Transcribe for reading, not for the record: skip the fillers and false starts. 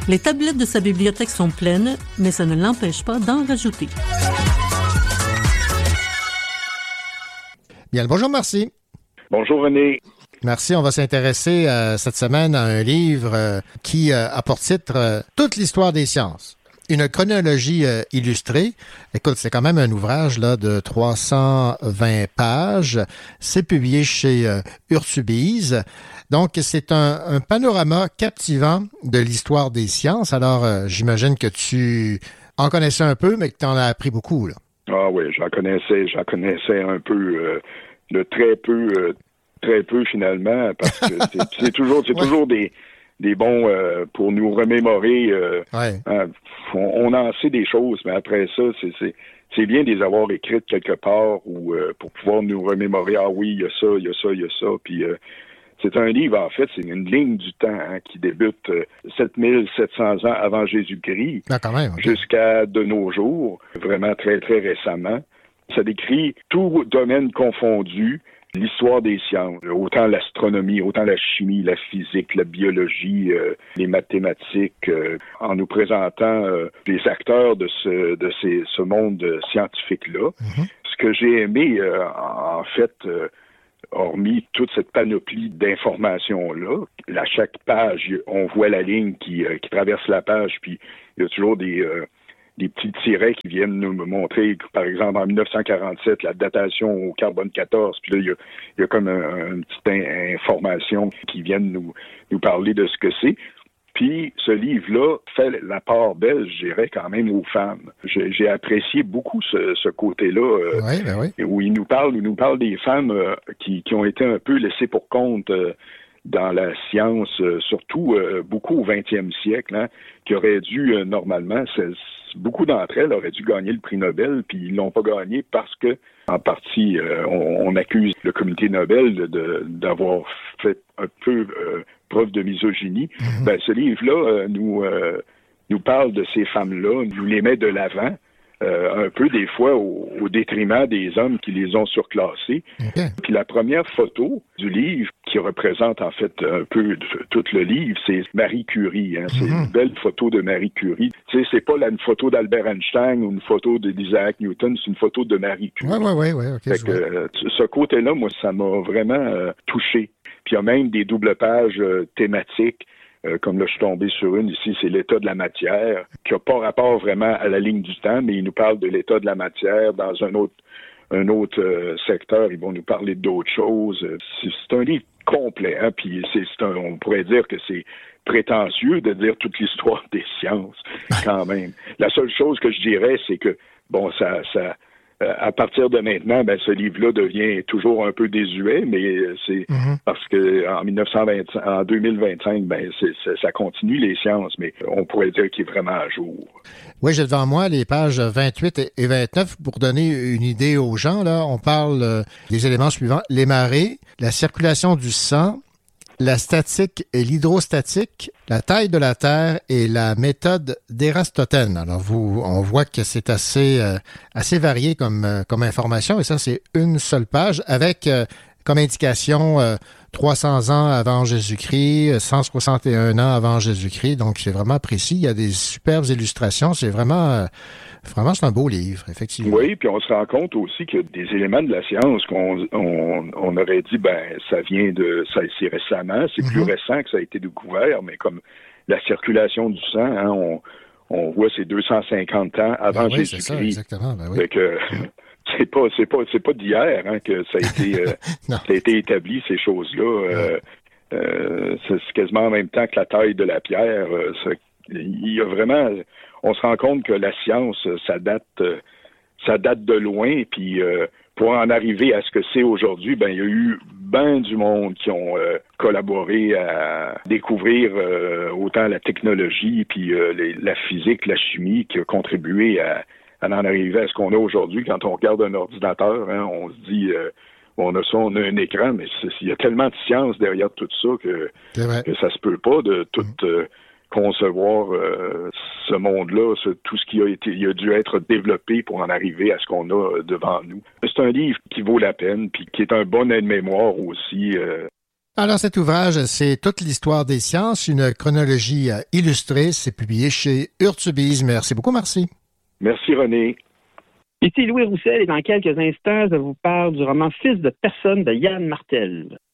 Les tablettes de sa bibliothèque sont pleines, mais ça ne l'empêche pas d'en rajouter. Bien, bonjour, merci. Bonjour, René. Merci. On va s'intéresser cette semaine à un livre qui a pour titre Toute l'histoire des sciences. Une chronologie illustrée. Écoute, c'est quand même un ouvrage là de 320 pages. C'est publié chez Urtubise. Donc, c'est un panorama captivant de l'histoire des sciences. Alors, j'imagine que tu en connaissais un peu, mais que tu en as appris beaucoup, là. Ah oui, j'en connaissais un peu, de très peu finalement, parce que c'est toujours des bons pour nous remémorer. On en sait des choses, mais après ça, c'est bien de les avoir écrites quelque part ou pour pouvoir nous remémorer. Ah oui, il y a ça. Puis c'est un livre, en fait, c'est une ligne du temps qui débute 7700 ans avant Jésus-Christ jusqu'à de nos jours, vraiment très, très récemment. Ça décrit tout domaine confondu, l'histoire des sciences, autant l'astronomie, autant la chimie, la physique, la biologie, les mathématiques, en nous présentant les acteurs de ce monde scientifique-là. Mm-hmm. Ce que j'ai aimé, en fait, hormis toute cette panoplie d'informations-là, à chaque page, on voit la ligne qui traverse la page, puis il y a toujours des petits tirets qui viennent nous montrer, par exemple, en 1947, la datation au carbone 14, puis là, il y a comme une petite information qui viennent nous parler de ce que c'est. Puis, ce livre-là fait la part belle, je dirais, quand même aux femmes. J'ai apprécié beaucoup ce côté-là, où il nous parle des femmes qui ont été un peu laissées pour compte dans la science, surtout beaucoup au 20e siècle, qui auraient dû, normalement, beaucoup d'entre elles auraient dû gagner le prix Nobel, puis ils l'ont pas gagné parce que, en partie, on accuse le comité Nobel d'avoir fait un peu preuve de misogynie. Mm-hmm. Ben, ce livre-là nous parle de ces femmes-là, nous les met de l'avant, un peu des fois au détriment des hommes qui les ont surclassés. Okay. Puis la première photo du livre, qui représente en fait un peu tout le livre, c'est Marie Curie. C'est une belle photo de Marie Curie. Tu sais, c'est pas là une photo d'Albert Einstein ou une photo d'Isaac Newton, c'est une photo de Marie Curie. Okay, fait que, ce côté-là, moi, ça m'a vraiment touché. Puis il y a même des doubles pages thématiques. Comme là, je suis tombé sur une ici, c'est l'état de la matière, qui n'a pas rapport vraiment à la ligne du temps, mais il nous parle de l'état de la matière dans un autre secteur. Ils vont nous parler d'autres choses. C'est un livre complet, puis on pourrait dire que c'est prétentieux de dire toute l'histoire des sciences, quand même. La seule chose que je dirais, c'est que, bon, à partir de maintenant, ben, ce livre-là devient toujours un peu désuet, mais c'est parce que en 2025, ben, ça continue les sciences, mais on pourrait dire qu'il est vraiment à jour. Oui, j'ai devant moi les pages 28 et 29 pour donner une idée aux gens. Là, on parle des éléments suivants: les marées, la circulation du sang, la statique et l'hydrostatique, la taille de la Terre et la méthode d'Érastotène. Alors, on voit que c'est assez varié comme information, et ça, c'est une seule page avec comme indication 300 ans avant Jésus-Christ, 161 ans avant Jésus-Christ. Donc, c'est vraiment précis. Il y a des superbes illustrations. C'est vraiment c'est un beau livre, effectivement. Oui, puis on se rend compte aussi qu'il y a des éléments de la science qu'on aurait dit, c'est récemment, c'est plus récent que ça a été découvert, mais comme la circulation du sang, on voit c'est 250 ans avant Jésus-Christ. C'est ça, exactement. Fait que, c'est pas d'hier que ça a été établi, ces choses-là. C'est quasiment en même temps que la taille de la pierre. Il y a vraiment... On se rend compte que la science, ça date de loin, puis pour en arriver à ce que c'est aujourd'hui, ben il y a eu ben du monde qui ont collaboré à découvrir autant la technologie, puis la physique, la chimie, qui a contribué à en arriver à ce qu'on a aujourd'hui. Quand on regarde un ordinateur, on se dit... on a un écran, mais il y a tellement de science derrière tout ça que ça se peut pas de tout concevoir ce monde-là, tout ce qui il a dû être développé pour en arriver à ce qu'on a devant nous. C'est un livre qui vaut la peine, puis qui est un bon aide-mémoire aussi. Alors, cet ouvrage, c'est toute l'histoire des sciences, une chronologie illustrée. C'est publié chez Urtubise. Merci beaucoup, merci. Merci, René. Ici Louis Roussel et dans quelques instants, je vous parle du roman Fils de personne de Yann Martel.